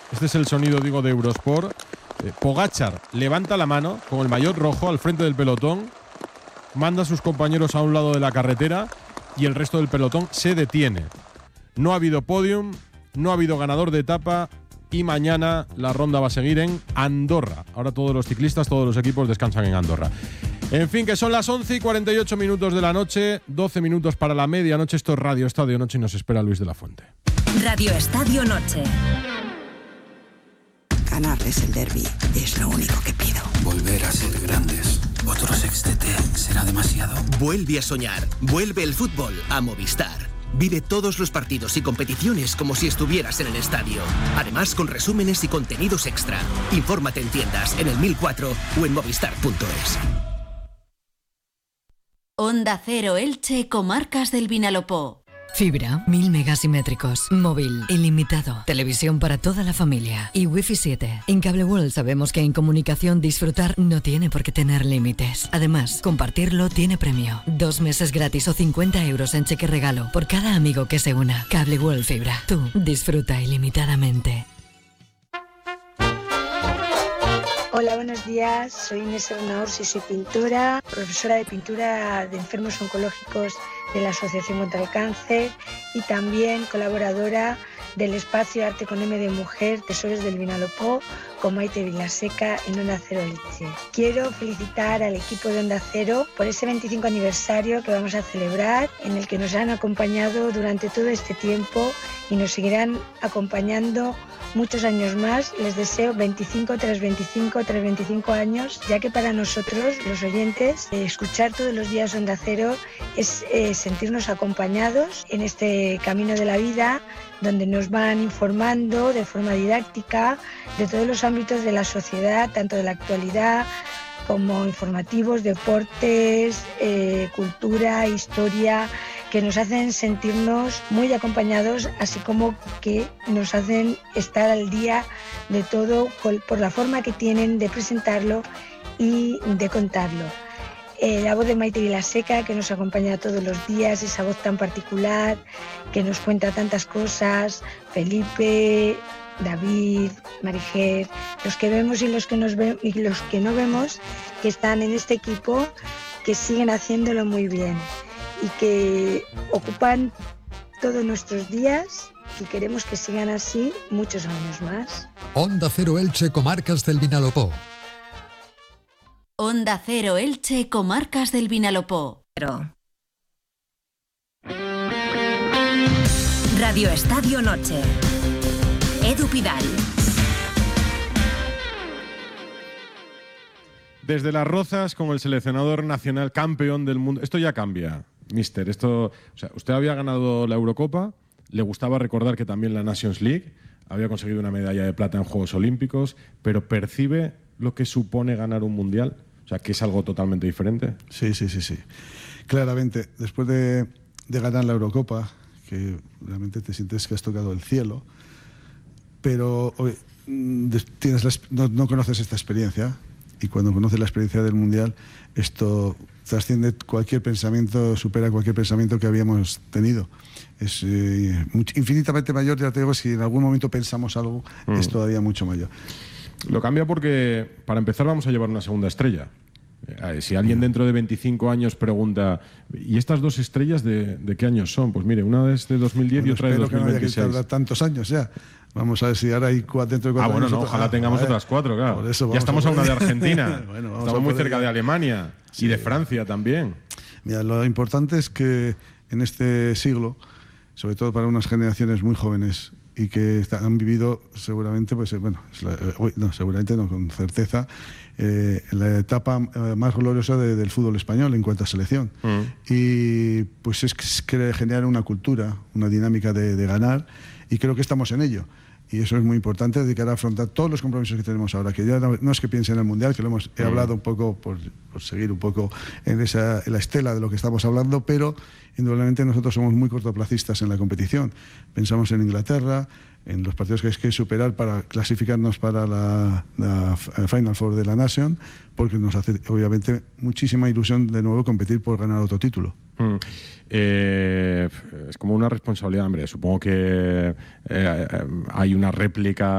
Este es el sonido, digo, de Eurosport. Pogačar levanta la mano con el maillot rojo al frente del pelotón, manda a sus compañeros a un lado de la carretera y el resto del pelotón se detiene. No ha habido podium, no ha habido ganador de etapa y mañana la ronda va a seguir en Andorra. Ahora todos los ciclistas, todos los equipos descansan en Andorra. En fin, que son las 11:48 de la noche, 12 minutos para la medianoche. Esto es Radio Estadio Noche y nos espera Luis de la Fuente. Radio Estadio Noche. Ganarles el derbi es lo único que pido. Volver a ser grandes. Otro sextete será demasiado. Vuelve a soñar. Vuelve el fútbol a Movistar. Vive todos los partidos y competiciones como si estuvieras en el estadio. Además, con resúmenes y contenidos extra. Infórmate en tiendas, en el 1004 o en movistar.es. Onda Cero Elche, Comarcas del Vinalopó. Fibra, 1000 megasimétricos, móvil, ilimitado, televisión para toda la familia y Wi-Fi 7. En Cable World sabemos que en comunicación disfrutar no tiene por qué tener límites. Además, compartirlo tiene premio. 2 meses gratis o 50 euros en cheque regalo por cada amigo que se una. Cable World Fibra. Tú disfruta ilimitadamente. Hola, buenos días. Soy Inés Hernaurs y soy pintora, profesora de pintura de enfermos oncológicos de la Asociación contra el Cáncer y también colaboradora del espacio Arte con M de Mujer, Tesoros del Vinalopó, con Maite Vilaseca en Onda Cero Elche. Quiero felicitar al equipo de Onda Cero por ese 25 aniversario que vamos a celebrar, en el que nos han acompañado durante todo este tiempo y nos seguirán acompañando muchos años más. Les deseo 25 tras 25 tras 25 años, ya que para nosotros, los oyentes, escuchar todos los días Onda Cero es sentirnos acompañados en este camino de la vida, donde nos van informando de forma didáctica de todos los ámbitos de la sociedad, tanto de la actualidad como informativos, deportes, cultura, historia, que nos hacen sentirnos muy acompañados, así como que nos hacen estar al día de todo por la forma que tienen de presentarlo y de contarlo. La voz de Maite Vilaseca, que nos acompaña todos los días, esa voz tan particular, que nos cuenta tantas cosas, Felipe, David, Marijer, los que vemos y los que no vemos, que están en este equipo, que siguen haciéndolo muy bien y que ocupan todos nuestros días y queremos que sigan así muchos años más. Onda Cero Elche, Comarcas del Vinalopó. Onda Cero Elche, Comarcas del Vinalopó. Radio Estadio Noche. Edu Pidal. Desde Las Rozas, con el seleccionador nacional campeón del mundo. Esto ya cambia, mister. O sea, usted había ganado la Eurocopa, le gustaba recordar que también la Nations League, había conseguido una medalla de plata en Juegos Olímpicos, pero ¿percibe lo que supone ganar un mundial? O sea, que es algo totalmente diferente. Sí. Claramente, después de ganar la Eurocopa, que realmente te sientes que has tocado el cielo, pero no conoces esta experiencia, y cuando conoces la experiencia del mundial, esto trasciende cualquier pensamiento, supera cualquier pensamiento que habíamos tenido. Es infinitamente mayor, ya te digo, si en algún momento pensamos algo, es todavía mucho mayor. Lo cambia porque, para empezar, vamos a llevar una segunda estrella. Si alguien dentro de 25 años pregunta, ¿y estas dos estrellas de qué años son? Pues mire, una es de 2010 y otra de 2026. Que no haya que tardar tantos años ya. Vamos a ver si ahora hay dentro de 4 años. Ojalá tengamos otras 4, claro. Ya estamos a una de Argentina, estamos muy cerca de Alemania y de Francia también. Mira, lo importante es que en este siglo, sobre todo para unas generaciones muy jóvenes y que han vivido seguramente, seguramente no, con certeza, la etapa más gloriosa del fútbol español en cuanto a selección. Y pues es que generar una cultura, una dinámica de ganar, y creo que estamos en ello. Y eso es muy importante de cara a afrontar todos los compromisos que tenemos ahora, que ya no es que piense en el Mundial, que he hablado un poco por seguir un poco en la estela de lo que estamos hablando, pero indudablemente nosotros somos muy cortoplacistas en la competición. Pensamos en Inglaterra, en los partidos que hay que superar para clasificarnos para la Final Four de la Nation, porque nos hace obviamente muchísima ilusión de nuevo competir por ganar otro título. Es como una responsabilidad, hombre. Supongo que hay una réplica